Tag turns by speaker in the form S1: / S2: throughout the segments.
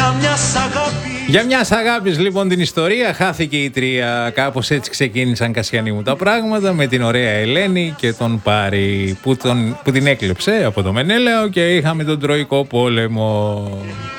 S1: Για μιας αγάπης λοιπόν την ιστορία, χάθηκε η τρία. Κάπως έτσι ξεκίνησαν, Κασιανή μου, τα πράγματα, με την ωραία Ελένη και τον Πάρη που την έκλεψε από το Μενέλαο και είχαμε τον Τροϊκό Πόλεμο.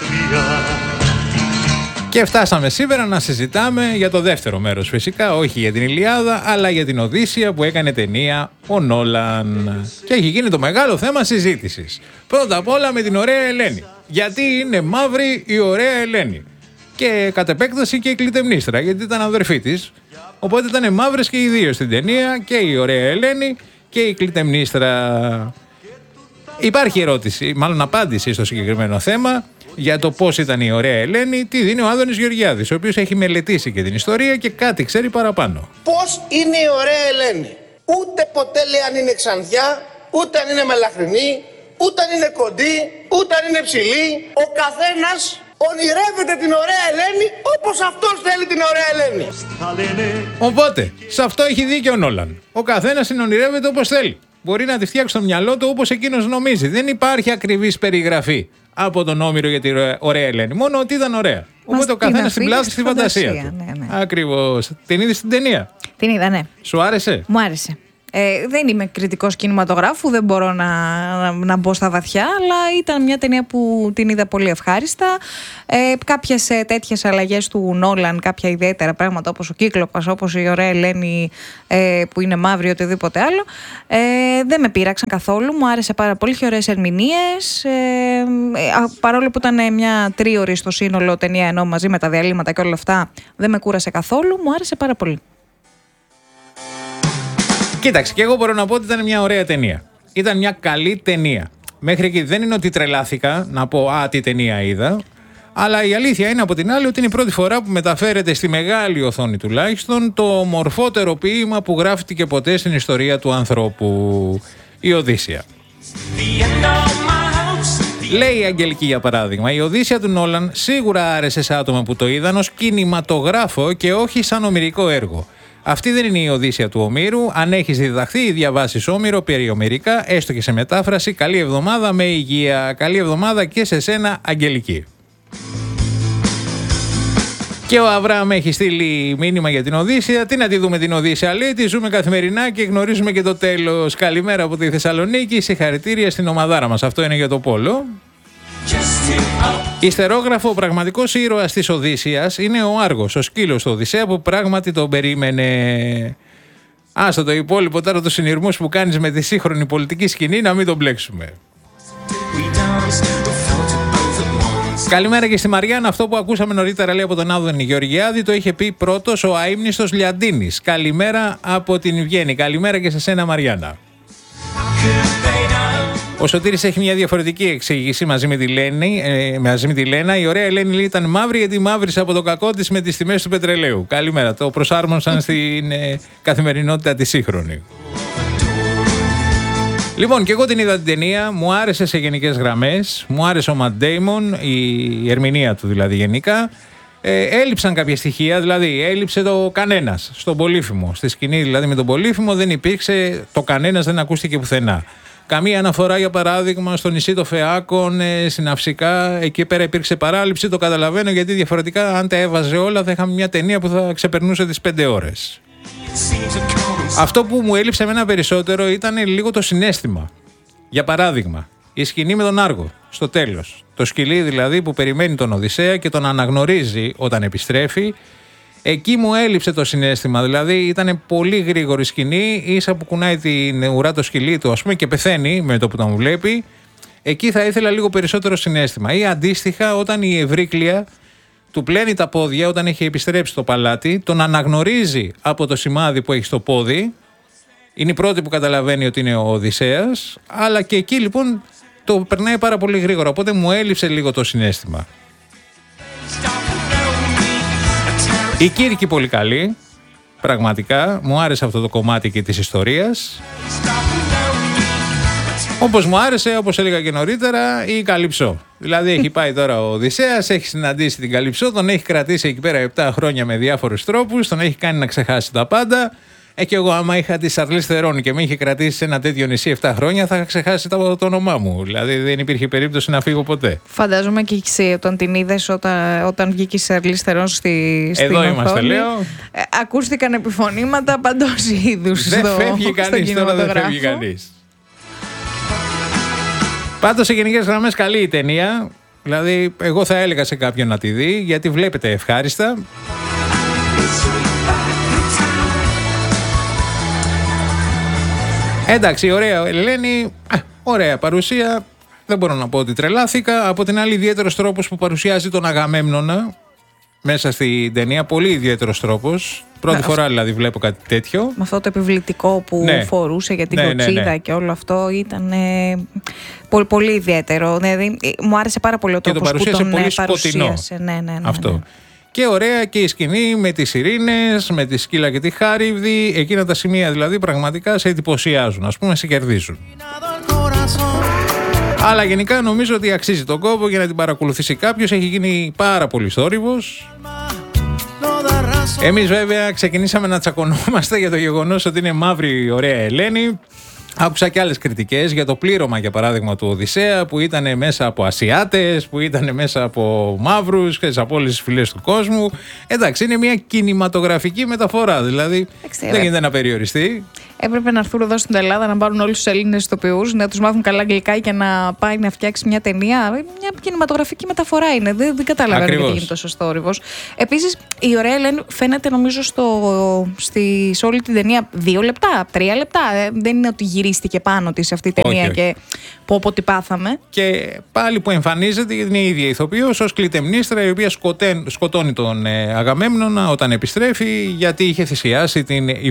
S1: Και φτάσαμε σήμερα να συζητάμε για το δεύτερο μέρος φυσικά, όχι για την Ηλιάδα, αλλά για την Οδύσσεια που έκανε ταινία ο Νόλαν. Και έχει γίνει το μεγάλο θέμα συζήτησης. Πρώτα απ' όλα με την ωραία Ελένη. Γιατί είναι μαύρη η ωραία Ελένη. Και κατ' επέκταση και η Κλητεμνίστρα, γιατί ήταν αδερφή της. Οπότε ήταν μαύρες και οι δύο στην ταινία, και η ωραία Ελένη και η Κλητεμνίστρα. Υπάρχει ερώτηση, μάλλον απάντηση στο συγκεκριμένο θέμα, για το πώς ήταν η ωραία Ελένη, τι δίνει ο Άδωνης Γεωργιάδης, ο οποίος έχει μελετήσει και την ιστορία και κάτι ξέρει παραπάνω.
S2: Πώς είναι η ωραία Ελένη? Ούτε ποτέ λέει αν είναι ξανθιά, ούτε αν είναι μελαχρινή, ούτε αν είναι κοντή, ούτε αν είναι ψηλή. Ο καθένας ονειρεύεται την ωραία Ελένη όπως αυτός θέλει την ωραία Ελένη.
S1: Οπότε, σε αυτό έχει δίκιο ο Νόλαν. Ο καθένας την ονειρεύεται όπως θέλει. Μπορεί να τη φτιάξει στο μυαλό του όπως εκείνος νομίζει. Δεν υπάρχει ακριβής περιγραφή από τον Όμηρο για την ωραία Ελένη. Μόνο ότι ήταν ωραία. Οπότε ο καθένας την πλάθει στη φαντασία του.
S3: Ναι.
S1: Ακριβώς. Την είδες στην ταινία?
S3: Την είδα, ναι.
S1: Σου άρεσε?
S3: Μου άρεσε. Δεν είμαι κριτικός κινηματογράφου, δεν μπορώ να μπω στα βαθιά, αλλά ήταν μια ταινία που την είδα πολύ ευχάριστα. Κάποιες τέτοιες αλλαγές του Νόλαν, κάποια ιδιαίτερα πράγματα όπως ο Κύκλοπας, όπως η ωραία Ελένη που είναι μαύρη, οτιδήποτε άλλο, δεν με πείραξαν καθόλου. Μου άρεσε πάρα πολύ, είχε ωραίες ερμηνείες. Παρόλο που ήταν μια τρίωρη στο σύνολο ταινία, ενώ μαζί με τα διαλύματα και όλα αυτά, δεν με κούρασε καθόλου, μου άρεσε πάρα πολύ.
S1: Κοίταξε, και εγώ μπορώ να πω ότι ήταν μια ωραία ταινία. Ήταν μια καλή ταινία. Μέχρι εκεί δεν είναι ότι τρελάθηκα να πω τι ταινία είδα. Αλλά η αλήθεια είναι από την άλλη ότι είναι η πρώτη φορά που μεταφέρεται στη μεγάλη οθόνη τουλάχιστον το μορφότερο ποίημα που γράφτηκε ποτέ στην ιστορία του ανθρώπου. Η Οδύσσεια. Λέει η Αγγελική για παράδειγμα, η Οδύσσεια του Νόλαν σίγουρα άρεσε σε άτομα που το είδαν ως κινηματογράφο και όχι σαν ομηρικό έργο. Αυτή δεν είναι η Οδύσσεια του Ομήρου. Αν έχεις διδαχθεί ή διαβάσεις Όμηρο περιομηρικά, έστω και σε μετάφραση, καλή εβδομάδα με υγεία. Καλή εβδομάδα και σε σένα, Αγγελική. Και ο Αβραάμ έχει στείλει μήνυμα για την Οδύσσεια. Τι να τη δούμε την Οδύσσεια, λέει, τη ζούμε καθημερινά και γνωρίζουμε και το τέλος. Καλημέρα από τη Θεσσαλονίκη, συγχαρητήρια στην ομαδάρα μας. Αυτό είναι για το πόλο. Ιστερόγραφο, ο πραγματικός ήρωας της Οδύσσειας είναι ο Άργος, ο σκύλος του Οδυσσέα που πράγματι τον περίμενε. Άστο το υπόλοιπο τώρα, τους συνειρμούς που κάνεις με τη σύγχρονη πολιτική σκηνή, να μην τον μπλέξουμε. Καλημέρα και στη Μαριάννα. Αυτό που ακούσαμε νωρίτερα, λέει, από τον Άδωνη Γεωργιάδη, το είχε πει πρώτος ο αείμνηστος Λιαντίνης. Καλημέρα από την Βιέννη. Καλημέρα και σε σένα, Μαριάννα. Ο Σωτήρης έχει μια διαφορετική εξήγηση μαζί με τη Λένα. Η ωραία Ελένη ήταν μαύρη γιατί μαύρισε από το κακό της με τις τιμές του πετρελαίου. Καλημέρα. Το προσάρμοσαν στην καθημερινότητα τη σύγχρονη. Λοιπόν, και εγώ την είδα την ταινία. Μου άρεσε σε γενικές γραμμές. Μου άρεσε ο Ματ Ντέιμον, η ερμηνεία του δηλαδή γενικά. Έλειψαν κάποια στοιχεία, δηλαδή έλειψε το κανένας στον Πολύφημο. Στη σκηνή δηλαδή με τον Πολύφημο δεν υπήρξε, το κανένας δεν ακούστηκε πουθενά. Καμία αναφορά, για παράδειγμα, στο νησί των Φεάκων, συναυσικά, εκεί πέρα υπήρξε παράληψη, το καταλαβαίνω, γιατί διαφορετικά αν τα έβαζε όλα θα είχαμε μια ταινία που θα ξεπερνούσε τις 5 ώρες. Αυτό που μου έλειψε εμένα περισσότερο ήταν λίγο το συναίσθημα. Για παράδειγμα, η σκηνή με τον Άργο, στο τέλος. Το σκυλί δηλαδή που περιμένει τον Οδυσσέα και τον αναγνωρίζει όταν επιστρέφει. Εκεί μου έλειψε το συναίσθημα, δηλαδή ήταν πολύ γρήγορη σκηνή, ίσα που κουνάει την ουρά το σκυλί του, ας πούμε, και πεθαίνει με το που τον βλέπει. Εκεί θα ήθελα λίγο περισσότερο συναίσθημα. Ή αντίστοιχα, όταν η Ευρύκλεια του πλένει τα πόδια, όταν έχει επιστρέψει στο παλάτι, τον αναγνωρίζει από το σημάδι που έχει στο πόδι. Είναι η πρώτη που καταλαβαίνει ότι είναι ο Οδυσσέας, αλλά και εκεί λοιπόν το περνάει πάρα πολύ γρήγορα. Οπότε μου έλειψε λίγο το συναίσθημα. Η Κύρκη πολύ καλή, πραγματικά, μου άρεσε αυτό το κομμάτι και της ιστορίας. Όπως μου άρεσε, όπως έλεγα και νωρίτερα, η Καλυψό. Δηλαδή έχει πάει τώρα ο Οδυσσέας, έχει συναντήσει την Καλυψό, τον έχει κρατήσει εκεί πέρα 7 χρόνια με διάφορους τρόπους, τον έχει κάνει να ξεχάσει τα πάντα. Και εγώ, άμα είχα τη Σαρλίς Θερόν και με είχε κρατήσει σε ένα τέτοιο νησί 7 χρόνια, θα είχα ξεχάσει το όνομά μου. Δηλαδή δεν υπήρχε περίπτωση να φύγω ποτέ.
S3: Φαντάζομαι και εσύ όταν την είδες, όταν βγήκε η Σαρλίς Θερόν στην
S1: Εδώ
S3: οθόνη,
S1: είμαστε, λέω.
S3: Ακούστηκαν επιφωνήματα παντός είδους.
S1: Δεν φεύγει κανείς τώρα, δεν φεύγει κανείς. Πάντως σε γενικές γραμμές καλή η ταινία. Δηλαδή εγώ θα έλεγα σε κάποιον να τη δει, γιατί βλέπετε ευχάριστα. Εντάξει, ωραία Ελένη, ωραία παρουσία. Δεν μπορώ να πω ότι τρελάθηκα. Από την άλλη, ιδιαίτερος τρόπος που παρουσιάζει τον Αγαμέμνονα μέσα στην ταινία. Πολύ ιδιαίτερος τρόπος. Πρώτη φορά δηλαδή βλέπω κάτι τέτοιο. Με
S3: αυτό το επιβλητικό που φορούσε για την κοτσίδα και όλο αυτό ήταν πολύ, πολύ ιδιαίτερο. Δηλαδή, μου άρεσε πάρα πολύ ο τρόπος που τον παρουσίασε. Ναι.
S1: Αυτό. Και ωραία και η σκηνή με τις Ειρήνες, με τη Σκύλα και τη Χάρυβδη. Εκείνα τα σημεία δηλαδή πραγματικά σε εντυπωσιάζουν, ας πούμε, σε κερδίζουν. Αλλά γενικά νομίζω ότι αξίζει τον κόπο για να την παρακολουθήσει κάποιος. Έχει γίνει πάρα πολύ θόρυβος. Εμείς βέβαια ξεκινήσαμε να τσακωνόμαστε για το γεγονός ότι είναι μαύρη η ωραία Ελένη. Άκουσα και άλλες κριτικές για το πλήρωμα, για παράδειγμα, του Οδυσσέα, που ήταν μέσα από Ασιάτες, που ήταν μέσα από μαύρους και από όλες τις φυλές του κόσμου. Εντάξει, είναι μια κινηματογραφική μεταφορά, δηλαδή δεν γίνεται να περιοριστεί.
S3: Έπρεπε να έρθουν εδώ στην Ελλάδα να πάρουν όλους τους Έλληνες ηθοποιούς, να τους μάθουν καλά αγγλικά και να πάει να φτιάξει μια ταινία. Μια κινηματογραφική μεταφορά είναι. Δεν καταλαβαίνω γιατί γίνεται τόσο θόρυβος. Επίσης, η ωραία Ελένη φαίνεται νομίζω σε όλη την ταινία 2 λεπτά, 3 λεπτά. Δεν είναι ότι γυρίστηκε πάνω της αυτή η ταινία. Όχι. Και πω τι πάθαμε.
S1: Και πάλι που εμφανίζεται, γιατί είναι η ίδια ηθοποιός, ως Κλητεμνίστρα, η οποία σκοτώνει τον Αγαμέμνονα όταν επιστρέφει, γιατί είχε θυσιάσει την